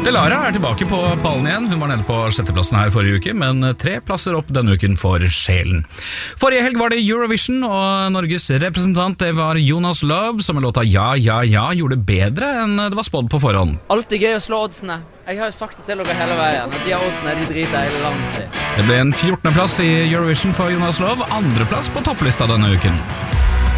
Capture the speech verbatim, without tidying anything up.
Delara er tilbake på pallen igjen. Hun var nede på sjetteplassen her forrige uke, men tre plasser opp denne uken for sjelen. Forrige helg var det Eurovision, og Norges representant det var Jonas Love, som med låta Ja, ja, ja gjorde bedre enn det var spådd på forhånd. Alltid gøy å slå oddsene. Jeg har jo sagt det til dere hele veien, at de oddsene de driter jeg langt i. Det ble en fjortende plass i Eurovision for Jonas Love, andreplass på topplista denne uken.